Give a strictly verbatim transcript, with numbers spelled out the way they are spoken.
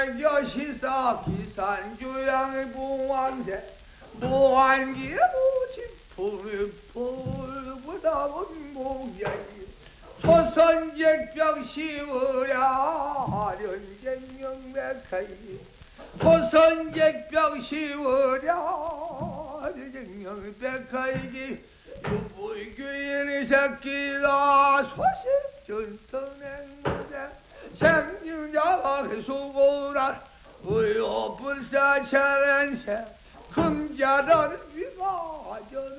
여시사 기산교양의 봉황새 봉환기의 무지 불불보다본 목야이 소선객병 시우랴 연쟁명백하이 소선객병 시우랴 연쟁명백하이기 유불교인의 새끼다 소식 전통행무대 생유자가 수고란 의료불사 차련새 금자라는 위가